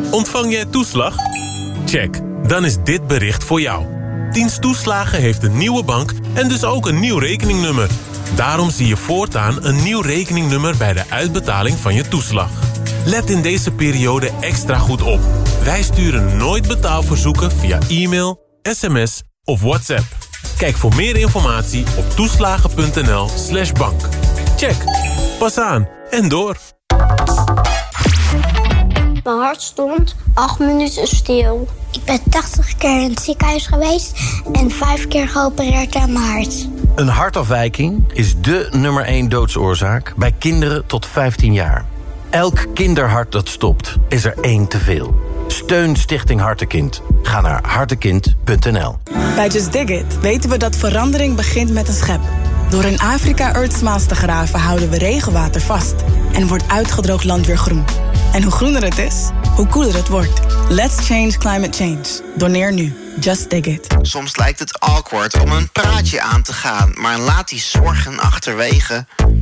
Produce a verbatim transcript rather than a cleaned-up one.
Ontvang jij toeslag? Check, dan is dit bericht voor jou. Dienst Toeslagen heeft een nieuwe bank en dus ook een nieuw rekeningnummer. Daarom zie je voortaan een nieuw rekeningnummer bij de uitbetaling van je toeslag. Let in deze periode extra goed op. Wij sturen nooit betaalverzoeken via e-mail, sms of WhatsApp. Kijk voor meer informatie op toeslagen.nl slash bank. Check. Pas aan en door. Mijn hart stond acht minuten stil. Ik ben tachtig keer in het ziekenhuis geweest en vijf keer geopereerd aan mijn hart. Een hartafwijking is dé nummer één doodsoorzaak bij kinderen tot vijftien jaar. Elk kinderhart dat stopt, is er één te veel. Steun Stichting Hartekind. Ga naar hartekind punt n l. Bij Just Dig It weten we dat verandering begint met een schep. Door in Afrika Earthsmaals te graven houden we regenwater vast. En wordt uitgedroogd land weer groen. En hoe groener het is, hoe koeler het wordt. Let's change climate change. Doneer nu. Just Dig It. Soms lijkt het awkward om een praatje aan te gaan, maar laat die zorgen achterwege.